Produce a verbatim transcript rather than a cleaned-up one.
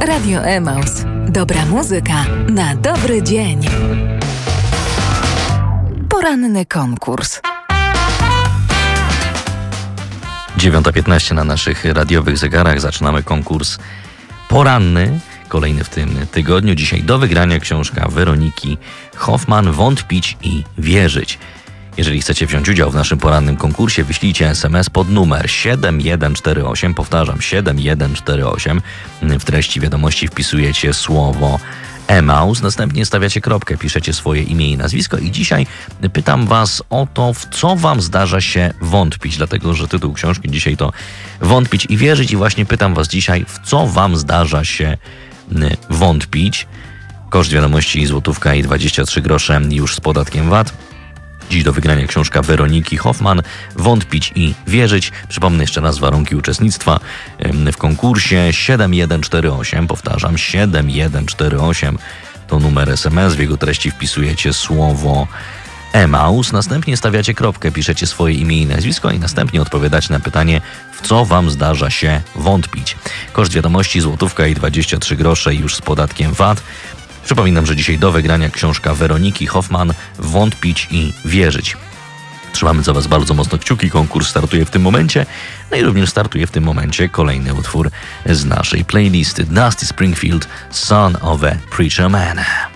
Radio Emaus. Dobra muzyka na dobry dzień. Poranny konkurs. dziewiąta piętnaście na naszych radiowych zegarach. Zaczynamy konkurs poranny. Kolejny w tym tygodniu. Dzisiaj do wygrania książka Weroniki Hoffman Wątpić i wierzyć. Jeżeli chcecie wziąć udział w naszym porannym konkursie, wyślijcie es em es pod numer siedem jeden cztery osiem. Powtarzam, siedem jeden cztery osiem. W treści wiadomości wpisujecie słowo Emaus, następnie stawiacie kropkę, piszecie swoje imię i nazwisko i dzisiaj pytam was o to, w co wam zdarza się wątpić, dlatego że tytuł książki dzisiaj to Wątpić i wierzyć i właśnie pytam was dzisiaj, w co wam zdarza się wątpić. Koszt wiadomości złotówka i dwadzieścia trzy grosze już z podatkiem V A T. Dziś do wygrania książka Weroniki Hoffman Wątpić i wierzyć. Przypomnę jeszcze raz warunki uczestnictwa w konkursie siedem jeden cztery osiem. Powtarzam, siedem jeden cztery osiem to numer es em es. W jego treści wpisujecie słowo Emaus. Następnie stawiacie kropkę, piszecie swoje imię i nazwisko i następnie odpowiadacie na pytanie, w co wam zdarza się wątpić. Koszt wiadomości złotówka i dwadzieścia trzy grosze już z podatkiem V A T. Przypominam, że dzisiaj do wygrania książka Weroniki Hoffman Wątpić i wierzyć. Trzymamy za was bardzo mocno kciuki. Konkurs startuje w tym momencie. No i również startuje w tym momencie kolejny utwór z naszej playlisty. Dusty Springfield, Son of a Preacher Man.